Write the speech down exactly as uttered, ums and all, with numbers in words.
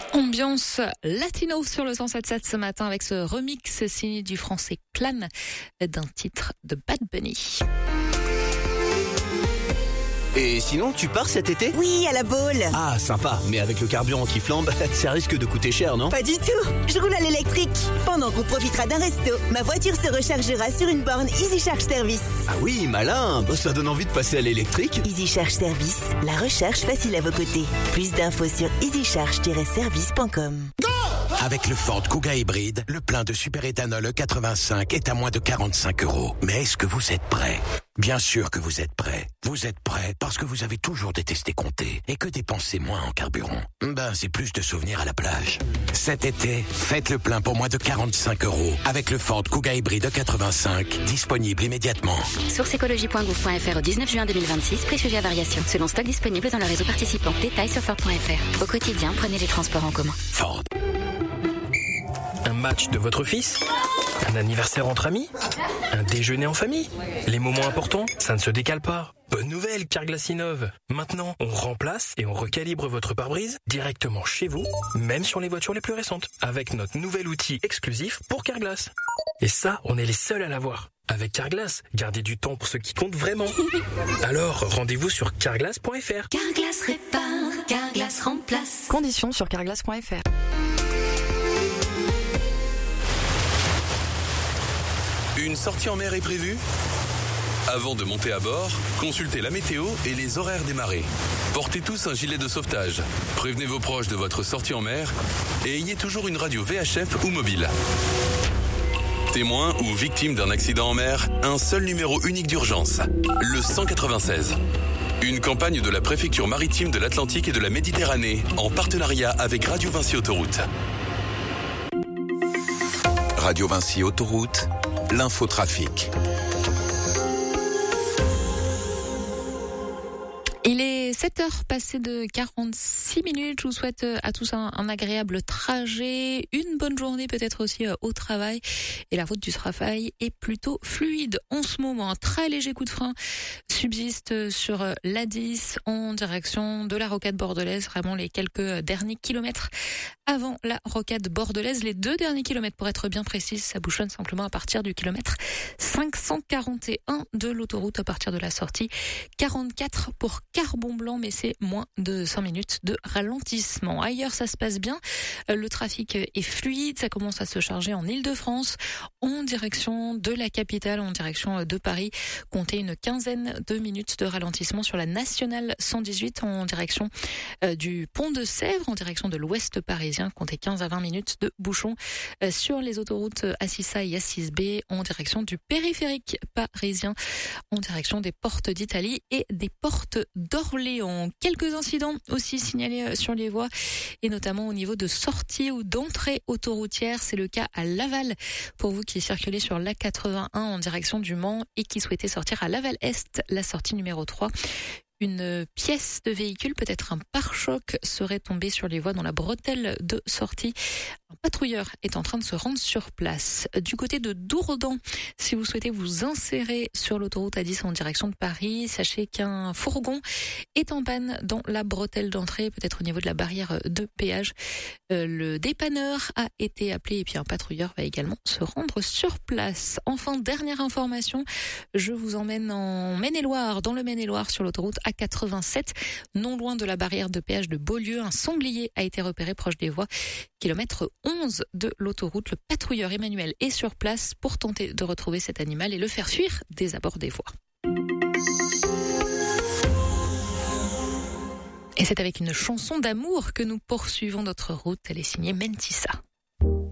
Ambiance latino sur le cent sept sept ce matin avec ce remix signé du français Clan d'un titre de Bad Bunny. Et sinon, tu pars cet été ? Oui, à la Baule. Ah, sympa, mais avec le carburant qui flambe, ça risque de coûter cher, non ? Pas du tout, je roule à l'électrique. Pendant qu'on profitera d'un resto, ma voiture se rechargera sur une borne Easy Charge Service. Ah oui, malin, bah, ça donne envie de passer à l'électrique. Easy Charge Service, la recharge facile à vos côtés. Plus d'infos sur easy charge tiret service point com. Avec le Ford Kuga hybride, le plein de superéthanol E quatre-vingt-cinq est à moins de quarante-cinq euros. Mais est-ce que vous êtes prêts ? Bien sûr que vous êtes prêts. Vous êtes prêts parce que vous avez toujours détesté compter et que dépenser moins en carburant, ben c'est plus de souvenirs à la plage. Cet été, faites le plein pour moins de quarante-cinq euros avec le Ford Kuga hybride E quatre-vingt-cinq, disponible immédiatement. Source écologie point gouv point f r au dix-neuf juin deux mille vingt-six, prix sujet à variation, selon stock disponible dans le réseau participant. Détails sur Ford point f r. Au quotidien, prenez les transports en commun. Ford. Un match de votre fils ? Un anniversaire entre amis ? Un déjeuner en famille ? Les moments importants, ça ne se décale pas. Bonne nouvelle, Carglass innove. Maintenant, on remplace et on recalibre votre pare-brise directement chez vous, même sur les voitures les plus récentes, avec notre nouvel outil exclusif pour Carglass. Et ça, on est les seuls à l'avoir. Avec Carglass, gardez du temps pour ce qui compte vraiment. Alors, rendez-vous sur carglass point f r. Carglass répare, Carglass remplace. Conditions sur carglass point f r. Une sortie en mer est prévue ? Avant de monter à bord, consultez la météo et les horaires des marées. Portez tous un gilet de sauvetage. Prévenez vos proches de votre sortie en mer et ayez toujours une radio V H F ou mobile. Témoin ou victime d'un accident en mer, un seul numéro unique d'urgence, le cent quatre-vingt-seize. Une campagne de la préfecture maritime de l'Atlantique et de la Méditerranée en partenariat avec Radio Vinci Autoroute. Radio Vinci Autoroute, l'infotrafic. Il est sept heures passées de quarante-six minutes. Je vous souhaite à tous un, un agréable trajet, une bonne journée peut-être aussi au travail. Et la route du travail est plutôt fluide en ce moment. Un très léger coup de frein subsiste sur l'A dix en direction de la rocade bordelaise. Vraiment les quelques derniers kilomètres avant la rocade bordelaise. Les deux derniers kilomètres pour être bien précise, ça bouchonne simplement à partir du kilomètre cinq cent quarante et un de l'autoroute à partir de la sortie. quarante-quatre pour Carbon-Blanc, mais c'est moins de cinq minutes de ralentissement. Ailleurs, ça se passe bien. Le trafic est fluide. Ça commence à se charger en Île-de-France, en direction de la capitale, en direction de Paris. Comptez une quinzaine de minutes de ralentissement sur la nationale cent dix-huit en direction du pont de Sèvres, en direction de l'ouest parisien. Comptez quinze à vingt minutes de bouchons sur les autoroutes A six A et A six B en direction du périphérique parisien, en direction des portes d'Italie et des portes d'Orléans. Quelques incidents aussi signalés sur les voies et notamment au niveau de sortie ou d'entrée autoroutière. C'est le cas à Laval pour vous qui circulez sur l'A quatre-vingt-un en direction du Mans et qui souhaitez sortir à Laval-Est, la sortie numéro trois. Une pièce de véhicule, peut-être un pare-choc, serait tombée sur les voies dans la bretelle de sortie. Un patrouilleur est en train de se rendre sur place. Du côté de Dourdan, si vous souhaitez vous insérer sur l'autoroute A dix en direction de Paris, sachez qu'un fourgon est en panne dans la bretelle d'entrée, peut-être au niveau de la barrière de péage. Euh, le dépanneur a été appelé et puis un patrouilleur va également se rendre sur place. Enfin, dernière information, je vous emmène en Maine-et-Loire, dans le Maine-et-Loire, sur l'autoroute A quatre-vingt-sept, non loin de la barrière de péage de Beaulieu. Un sanglier a été repéré proche des voies. Kilomètre onze de l'autoroute. Le patrouilleur Emmanuel est sur place pour tenter de retrouver cet animal et le faire fuir des abords des voies. Et c'est avec une chanson d'amour que nous poursuivons notre route. Elle est signée Mentissa.